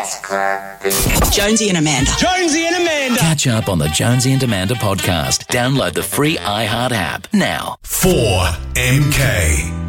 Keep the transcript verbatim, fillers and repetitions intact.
Jonesy and Amanda. Jonesy and Amanda. Catch up on the Jonesy and Amanda podcast. Download the free iHeart app now. four M K.